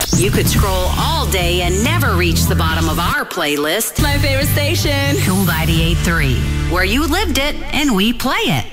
You could scroll all day and never reach the bottom of our playlist. My favorite station. Cool 98.3, where you lived it and we play it.